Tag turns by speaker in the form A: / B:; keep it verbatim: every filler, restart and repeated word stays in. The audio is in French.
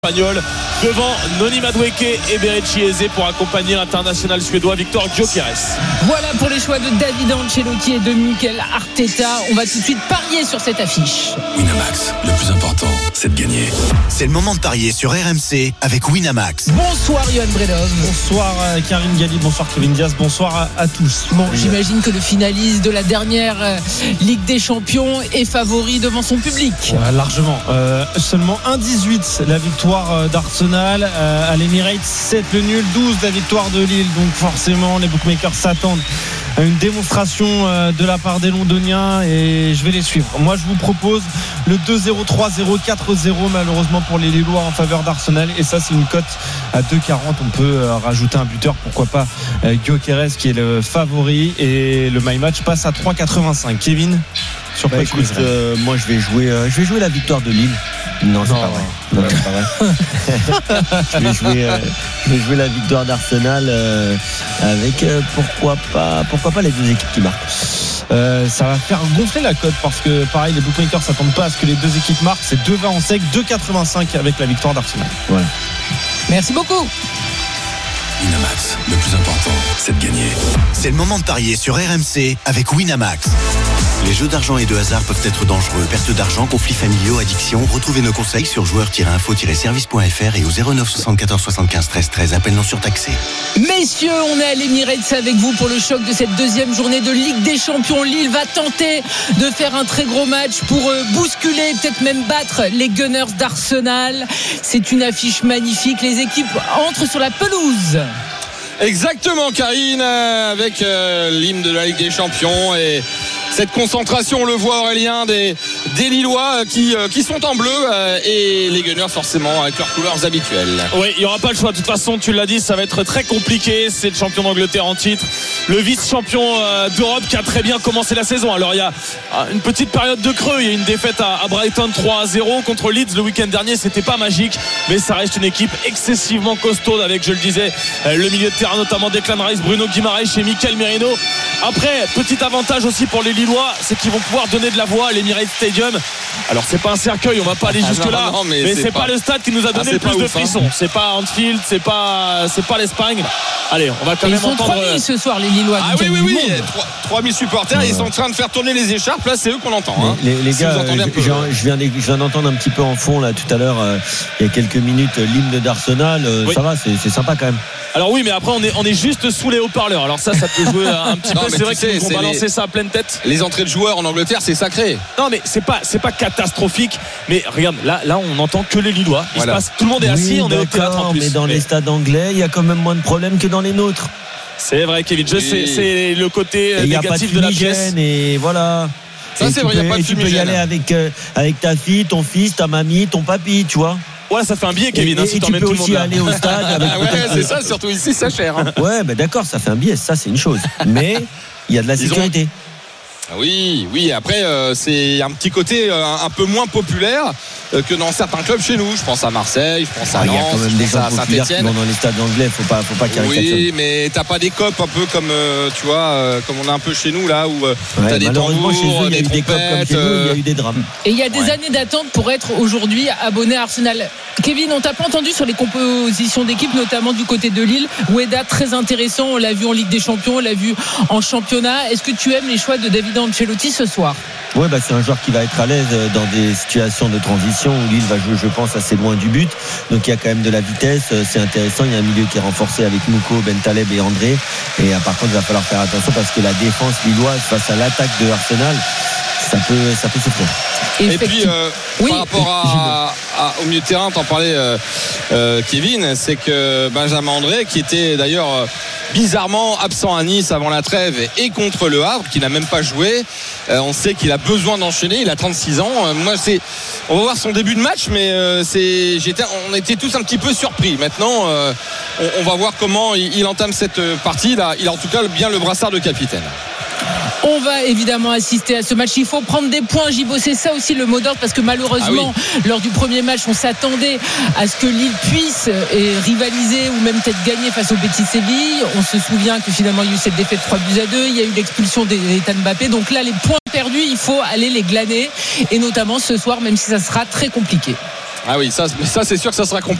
A: Espagnol devant Noni Madueke et Berechi Eze pour accompagner l'international suédois Victor Gyökeres.
B: Voilà pour les choix de David Ancelotti et de Mikel Arteta. On va tout de suite parier sur cette affiche.
C: Winamax, le plus important, c'est de gagner.
D: C'est le moment de parier sur R M C avec Winamax.
B: Bonsoir Yohan Bredov.
E: Bonsoir Karine Galli, bonsoir Kevin Diaz, bonsoir à, à tous.
B: Bon, j'imagine que le finaliste de la dernière euh, Ligue des Champions est favori devant son public.
E: Ouais, largement. Euh, seulement un virgule dix-huit la victoire d'Arsenal, euh, à l'Emirates sept le nul, douze la victoire de Lille. Donc forcément les bookmakers s'attendent à une démonstration euh, de la part des Londoniens et je vais les suivre. Moi je vous propose le deux zéro, trois zéro, quatre zéro malheureusement pour les Lillois en faveur d'Arsenal, et ça c'est une cote à deux quarante. On peut euh, rajouter un buteur, pourquoi pas euh, Gyökeres qui est le favori, et le my match passe à trois quatre-vingt-cinq. Kevin, sur quoi
F: bah, écoute, euh, moi je vais jouer euh, je vais jouer la victoire de Lille. Non, c'est
E: non,
F: pas vrai. Non, c'est pas vrai. je, vais jouer, euh, je vais jouer la victoire d'Arsenal euh, avec euh, pourquoi pas pourquoi pas les deux équipes qui marquent.
E: Euh, ça va faire gonfler la cote parce que pareil les bookmakers s'attendent pas à ce que les deux équipes marquent. C'est deux vingt en sec, deux quatre-vingt-cinq avec la victoire d'Arsenal.
F: Voilà.
B: Merci beaucoup.
C: Winamax, le plus important, c'est de gagner.
D: C'est le moment de parier sur R M C avec Winamax. Les jeux d'argent et de hasard peuvent être dangereux. Perte d'argent, conflits familiaux, addiction. Retrouvez nos conseils sur joueurs tiret info tiret service point f r et au zéro neuf soixante-quatorze soixante-quinze treize treize. Appel non surtaxé.
B: Messieurs, on est à l'Emirates avec vous pour le choc de cette deuxième journée de Ligue des Champions. Lille va tenter de faire un très gros match pour bousculer, peut-être même battre les Gunners d'Arsenal. C'est une affiche magnifique. Les équipes entrent sur la pelouse.
G: Exactement, Karine, avec euh, l'hymne de la Ligue des Champions et cette concentration, on le voit, Aurélien, des, des Lillois qui, euh, qui sont en bleu euh, et les Gunners forcément avec leurs couleurs habituelles.
A: Oui, il n'y aura pas le choix. De toute façon, tu l'as dit, ça va être très compliqué. C'est le champion d'Angleterre en titre, le vice-champion euh, d'Europe qui a très bien commencé la saison. Alors il y a une petite période de creux. Il y a une défaite à, à Brighton trois à zéro contre Leeds le week-end dernier. C'était pas magique, mais ça reste une équipe excessivement costaude avec, je le disais, euh, le milieu de terrain, notamment Declan Rice, Bruno Guimaraes et Mikel Merino. Après, petit avantage aussi pour les Lillois, c'est qu'ils vont pouvoir donner de la voix à l'Emirates Stadium. Alors c'est pas un cercueil, on va pas aller jusque là,
G: non, non, mais,
A: mais
G: c'est,
A: c'est
G: pas...
A: pas le stade qui nous a donné
G: ah,
A: le plus de
G: ouf,
A: frissons.
G: Hein.
A: C'est pas Anfield, c'est pas c'est pas l'Espagne. Allez, on va quand
B: et
A: même
B: ils sont
A: entendre.
B: trois mille ce soir les Lillois.
G: Ah oui oui oui, trois mille supporters, ouais. Ils sont en train de faire tourner les écharpes. Là c'est eux qu'on entend. Hein.
F: Les, les
G: si
F: gars, euh,
G: peu,
F: je, je, viens je viens d'entendre un petit peu en fond là tout à l'heure, euh, il y a quelques minutes, l'hymne d'Arsenal. Euh, oui. Ça va, c'est, c'est sympa quand même.
A: Alors oui, mais après on est on est juste sous les haut-parleurs. Alors ça, ça peut jouer un petit non, peu. C'est vrai qu'ils vont balancer les, ça à pleine tête.
G: Les entrées de joueurs en Angleterre, c'est sacré.
A: Non, mais c'est pas c'est pas catastrophique. Mais regarde, là là on n'entend que les Lillois. Il voilà. se passe, tout le monde est assis, oui, on est au théâtre en plus.
F: Mais dans mais... les stades anglais, il y a quand même moins de problèmes que dans les nôtres.
A: C'est vrai, Kevin. Je oui. sais, c'est le côté
F: et
A: négatif de, de la pièce.
F: Et voilà.
G: Ça
F: et
G: c'est vrai, il n'y a pas de
F: fumigène. Tu peux y aller avec euh, avec ta fille, ton fils, ta mamie, ton papy, tu vois.
A: Ouais, ça fait un billet, Kevin.
F: Et,
A: hein,
F: et,
A: si
F: et tu peux aussi aller au stade. Avec
G: ah ouais, c'est ça, surtout ici, ça cher. Hein.
F: Ouais, ben d'accord, ça fait un billet, ça c'est une chose. Mais il y a de la Ils sécurité. Ont...
G: Oui, oui. Après, euh, c'est un petit côté euh, un peu moins populaire euh, que dans certains clubs chez nous. Je pense à Marseille, je pense à
F: ah,
G: Nantes,
F: il y a quand même des gens populaires qui vont dans les stades anglais. Faut pas, faut pas caricaturer.
G: Oui, mais t'as pas des copes un peu comme, euh, tu vois, euh, comme on a un peu chez nous là où euh,
F: ouais,
G: t'as des tambours,
F: chez eux, il y a eu des copes comme chez nous, il y a eu des drames.
B: Et il y a des ouais. années d'attente pour être aujourd'hui abonné à Arsenal. Kevin, on t'a pas entendu sur les compositions d'équipe, notamment du côté de Lille. Ueda, très intéressant. On l'a vu en Ligue des Champions, on l'a vu en championnat. Est-ce que tu aimes les choix de David Ancelotti ce soir?
F: Ouais, bah c'est un joueur qui va être à l'aise dans des situations de transition où Lille va jouer, je pense, assez loin du but. Donc il y a quand même de la vitesse, c'est intéressant. Il y a un milieu qui est renforcé avec Mouko, Bentaleb et André. Et par contre, il va falloir faire attention parce que la défense lilloise face à l'attaque de Arsenal, ça peut, ça peut souffrir.
G: Et puis euh, oui. par rapport à, à, au milieu de terrain, t'en parlais euh, euh, Kevin, c'est que Benjamin André, qui était d'ailleurs euh, bizarrement absent à Nice avant la trêve et contre le Havre, qui n'a même pas joué, euh, on sait qu'il a besoin d'enchaîner. Il a trente-six ans. Euh, moi, c'est, on va voir son début de match, mais euh, c'est, j'étais, on était tous un petit peu surpris. Maintenant, euh, on, on va voir comment il, il entame cette partie. Là, il a en tout cas bien le brassard de capitaine.
B: On va évidemment assister à ce match. Il faut prendre des points, Gibo. C'est ça aussi le mot d'ordre, parce que malheureusement, ah oui. lors du premier match, on s'attendait à ce que Lille puisse rivaliser ou même peut-être gagner face au Betis Séville. On se souvient que finalement, il y a eu cette défaite trois buts à deux. Il y a eu l'expulsion d'Ethan Mbappé. Donc là, les points perdus, il faut aller les glaner. Et notamment ce soir, même si ça sera très compliqué.
G: Ah oui, ça, ça c'est sûr que ça sera compliqué.